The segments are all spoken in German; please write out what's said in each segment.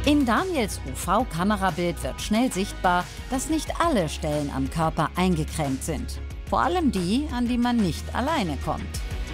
In Daniels UV-Kamerabild wird schnell sichtbar, dass nicht alle Stellen am Körper eingecremt sind. Vor allem die, an die man nicht alleine kommt.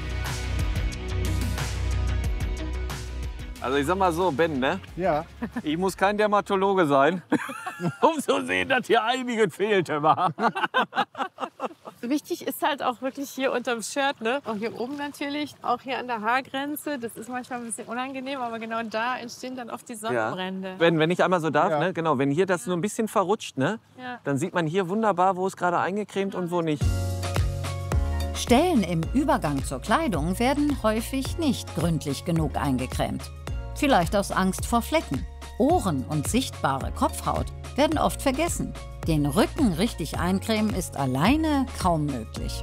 Also ich sag mal so, Ben, ne? Ja. Ich muss kein Dermatologe sein, um zu sehen, dass hier einiges fehlt immer. Wichtig ist halt auch wirklich hier unterm Shirt, ne? Auch hier oben natürlich, auch hier an der Haargrenze. Das ist manchmal ein bisschen unangenehm, aber genau da entstehen dann oft die Sonnenbrände. Ben, wenn ich einmal so darf, Ja. ne? Genau, wenn hier das nur ein bisschen verrutscht, ne? Ja. Dann sieht man hier wunderbar, wo es gerade eingecremt und wo nicht. Stellen im Übergang zur Kleidung werden häufig nicht gründlich genug eingecremt. Vielleicht aus Angst vor Flecken. Ohren und sichtbare Kopfhaut werden oft vergessen. Den Rücken richtig eincremen ist alleine kaum möglich.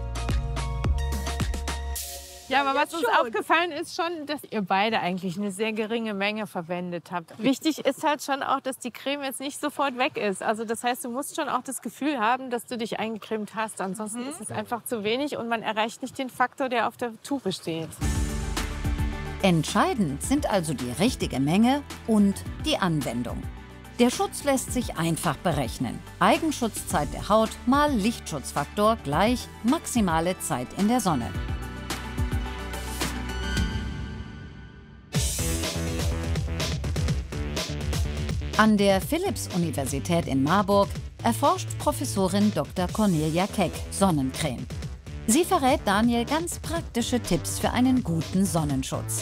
Ja, aber was uns aufgefallen ist schon, dass ihr beide eigentlich eine sehr geringe Menge verwendet habt. Wichtig ist halt schon auch, dass die Creme jetzt nicht sofort weg ist. Also das heißt, du musst schon auch das Gefühl haben, dass du dich eingecremt hast. Ansonsten ist es einfach zu wenig und man erreicht nicht den Faktor, der auf der Tube steht. Entscheidend sind also die richtige Menge und die Anwendung. Der Schutz lässt sich einfach berechnen. Eigenschutzzeit der Haut mal Lichtschutzfaktor gleich maximale Zeit in der Sonne. An der Philipps-Universität in Marburg erforscht Professorin Dr. Cornelia Keck Sonnencreme. Sie verrät Daniel ganz praktische Tipps für einen guten Sonnenschutz.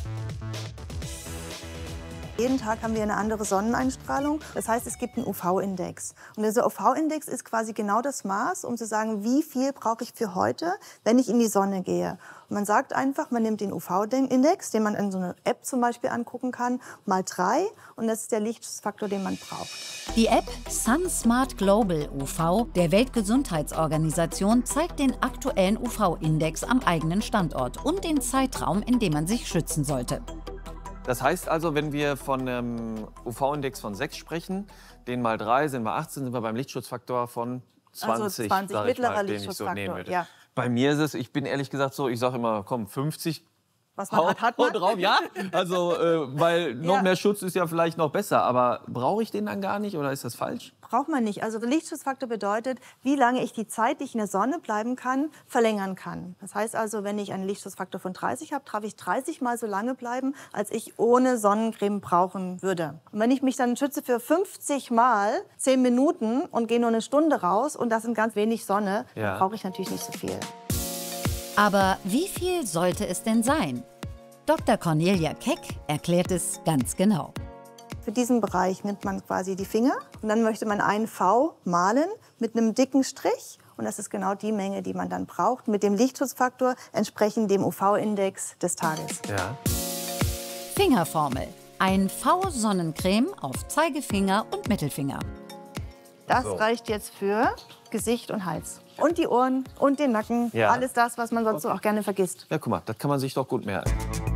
Jeden Tag haben wir eine andere Sonneneinstrahlung. Das heißt, es gibt einen UV-Index. Und dieser UV-Index ist quasi genau das Maß, um zu sagen, wie viel brauche ich für heute, wenn ich in die Sonne gehe. Und man sagt einfach, man nimmt den UV-Index, den man in so einer App zum Beispiel angucken kann, mal 3. Und das ist der Lichtschutzfaktor, den man braucht. Die App SunSmart Global UV der Weltgesundheitsorganisation zeigt den aktuellen UV-Index am eigenen Standort und den Zeitraum, in dem man sich schützen sollte. Das heißt also, wenn wir von einem UV-Index von 6 sprechen, den mal 3 sind wir 18, sind wir beim Lichtschutzfaktor von 20, Also 20 sag ich mittlerer mal, den ich so Lichtschutzfaktor, nehmen würde. ja. Bei mir ist es, ich bin ehrlich gesagt so, ich sage immer, komm, 50. Was man hat man. Drauf, ja. Also, weil noch mehr Schutz ist ja vielleicht noch besser. Aber brauche ich den dann gar nicht oder ist das falsch? Braucht man nicht. Also der Lichtschutzfaktor bedeutet, wie lange ich die Zeit, die ich in der Sonne bleiben kann, verlängern kann. Das heißt also, wenn ich einen Lichtschutzfaktor von 30 habe, darf ich 30 Mal so lange bleiben, als ich ohne Sonnencreme brauchen würde. Und wenn ich mich dann schütze für 50 Mal 10 Minuten und gehe nur eine Stunde raus und das in ganz wenig Sonne, dann brauche ich natürlich nicht so viel. Aber wie viel sollte es denn sein? Dr. Cornelia Keck erklärt es ganz genau. Für diesen Bereich nimmt man quasi die Finger und dann möchte man einen V malen mit einem dicken Strich. Und das ist genau die Menge, die man dann braucht, mit dem Lichtschutzfaktor entsprechend dem UV-Index des Tages. Ja. Fingerformel. Ein V-Sonnencreme auf Zeigefinger und Mittelfinger. Das reicht jetzt für Gesicht und Hals. Und die Ohren und den Nacken. Ja. Alles das, was man sonst so auch gerne vergisst. Ja, guck mal, das kann man sich doch gut merken.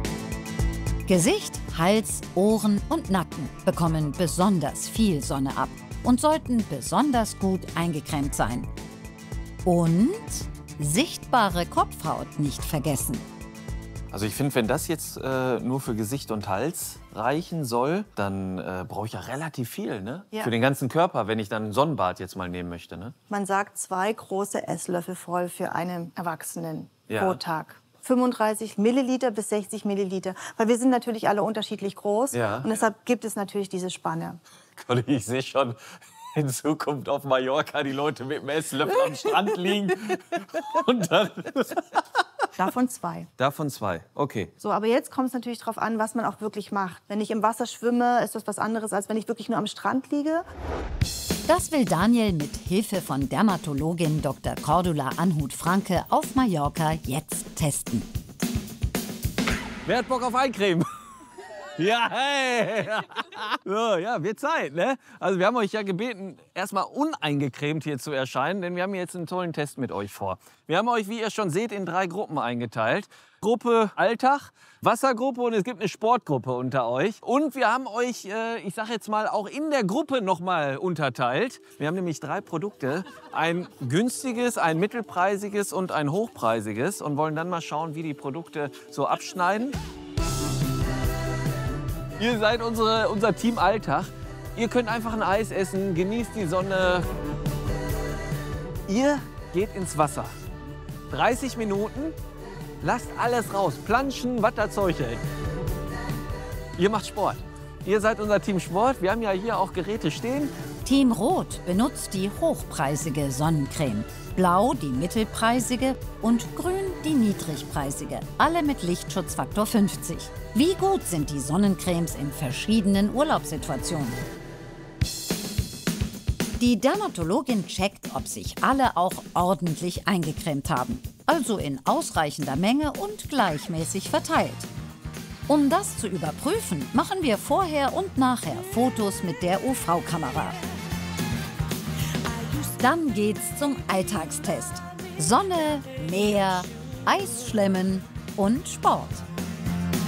Gesicht, Hals, Ohren und Nacken bekommen besonders viel Sonne ab und sollten besonders gut eingecremt sein. Und sichtbare Kopfhaut nicht vergessen. Also ich finde, wenn das jetzt nur für Gesicht und Hals reichen soll, dann brauche ich ja relativ viel, ne? Ja. Für den ganzen Körper, wenn ich dann ein Sonnenbad jetzt mal nehmen möchte, ne? Man sagt 2 große Esslöffel voll für einen Erwachsenen Ja. pro Tag. 35 Milliliter bis 60 Milliliter. Weil wir sind natürlich alle unterschiedlich groß. Ja. Und deshalb gibt es natürlich diese Spanne. Conny, ich sehe schon in Zukunft auf Mallorca die Leute mit dem Esslöffel am Strand liegen. Und dann Davon 2. davon 2. Okay. So, aber jetzt kommt es natürlich darauf an, was man auch wirklich macht. Wenn ich im Wasser schwimme, ist das was anderes, als wenn ich wirklich nur am Strand liege. Das will Daniel mit Hilfe von Dermatologin Dr. Cordula Anhut-Franke auf Mallorca jetzt testen. Wer hat Bock auf Eincremen? Ja, hey! So, ja, wird Zeit, ne? Also wir haben euch ja gebeten, erstmal uneingecremt hier zu erscheinen, denn wir haben jetzt einen tollen Test mit euch vor. Wir haben euch, wie ihr schon seht, in 3 Gruppen eingeteilt. Gruppe Alltag, Wassergruppe und es gibt eine Sportgruppe unter euch. Und wir haben euch, ich sag jetzt mal, auch in der Gruppe noch mal unterteilt. Wir haben nämlich 3 Produkte, ein günstiges, ein mittelpreisiges und ein hochpreisiges und wollen dann mal schauen, wie die Produkte so abschneiden. Ihr seid unser Team Alltag. Ihr könnt einfach ein Eis essen, genießt die Sonne. Ihr geht ins Wasser. 30 Minuten, lasst alles raus. Planschen, was das Zeug hält. Ihr macht Sport. Ihr seid unser Team Sport. Wir haben ja hier auch Geräte stehen. Team Rot benutzt die hochpreisige Sonnencreme, Blau die mittelpreisige und Grün die niedrigpreisige. Alle mit Lichtschutzfaktor 50. Wie gut sind die Sonnencremes in verschiedenen Urlaubssituationen? Die Dermatologin checkt, ob sich alle auch ordentlich eingecremt haben. Also in ausreichender Menge und gleichmäßig verteilt. Um das zu überprüfen, machen wir vorher und nachher Fotos mit der UV-Kamera. Dann geht's zum Alltagstest. Sonne, Meer, Eisschlemmen und Sport.